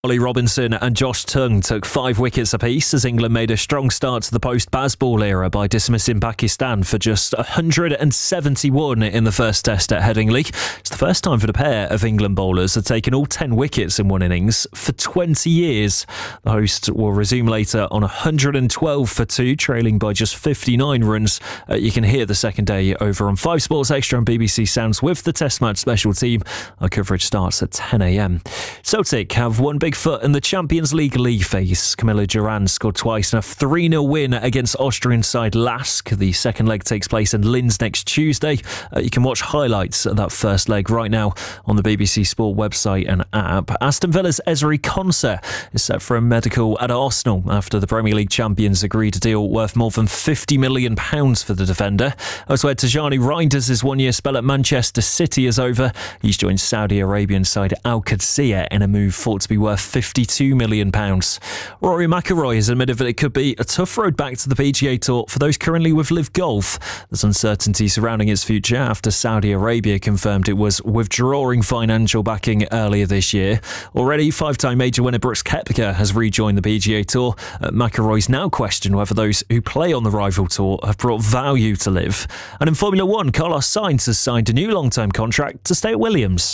Ollie Robinson and Josh Tung took 5 wickets apiece as England made a strong start to the post-Bazball era by dismissing Pakistan for just 171 in the first test at Headingley. It's the first time for the pair of England bowlers have taken all 10 wickets in one innings for 20 years. The hosts will resume later on 112 for 2, trailing by just 59 runs. You can hear the second day over on 5 Sports Extra and BBC Sounds with the Test Match special team. Our coverage starts at 10 a.m. Celtic have one big foot in the Champions League phase. Camilla Duran scored twice in a 3-0 win against Austrian side Lask. The second leg takes place in Linz next Tuesday. You can watch highlights of that first leg right now on the BBC Sport website and app. Aston Villa's Ezri Konsa is set for a medical at Arsenal after the Premier League champions agreed a deal worth more than £50 million for the defender. Elsewhere, Tajani Reinders' one-year spell at Manchester City is over. He's joined Saudi Arabian side Al Qadsiya in a move thought to be worth £52 million. Rory McIlroy has admitted that it could be a tough road back to the PGA Tour for those currently with Live Golf. There's uncertainty surrounding its future after Saudi Arabia confirmed it was withdrawing financial backing earlier this year. Already, 5-time major winner Brooks Koepka has rejoined the PGA Tour. McIlroy's now questioned whether those who play on the rival tour have brought value to Live. And in Formula 1, Carlos Sainz has signed a new long-term contract to stay at Williams.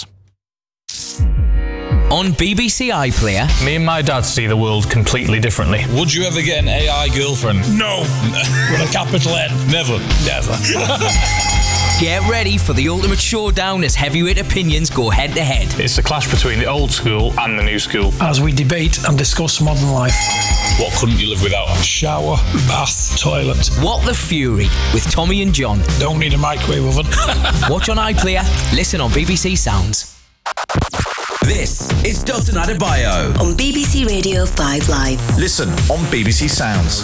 On BBC iPlayer, me and my dad see the world completely differently. Would you ever get an AI girlfriend? No! With a capital N. Never. get ready for the ultimate showdown as heavyweight opinions go head to head. It's a clash between the old school and the new school. As we debate and discuss modern life. What couldn't you live without? Shower, bath, toilet. What the Fury with Tommy and John. Don't need a microwave oven. Watch on iPlayer, listen on BBC Sounds. This is Dotun Adebayo on BBC Radio 5 Live. Listen on BBC Sounds.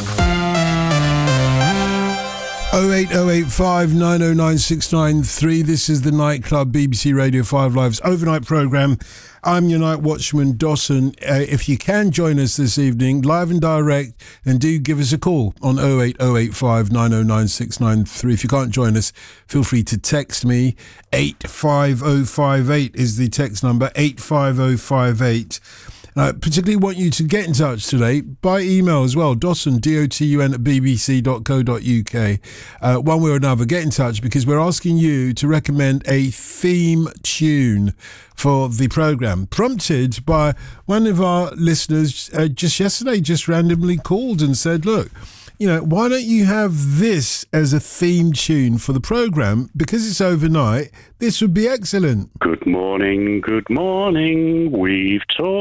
08085 909 693. This is the Nightclub, BBC Radio 5 Live's overnight programme. I'm your night watchman, Dawson. If you can join us this evening, live and direct, then do give us a call on 08085 909 693. If you can't join us, feel free to text me. 85058 is the text number, 85058. I particularly want you to get in touch today by email as well, Dotun, DOTUN @bbc.co.uk. One way or another, get in touch because we're asking you to recommend a theme tune for the programme, prompted by one of our listeners just yesterday, just randomly called and said, look, you know, why don't you have this as a theme tune for the programme? Because it's overnight, this would be excellent. Good morning, we've talked